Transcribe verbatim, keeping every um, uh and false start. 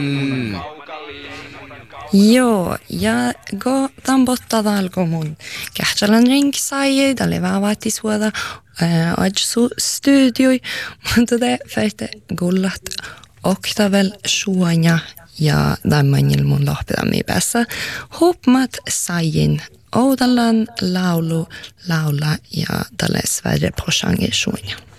Mm. Joo, ja go tambotta dalgo mun kähtälän ringsaie, dalle vaavatti suoda ajsu studioi, mutta te feitte gullat oktavel suoja ja dammanil mun lohpidami päässä. Hopmat sajin Oudalan laulu laula ja dalle Sverige på suoja.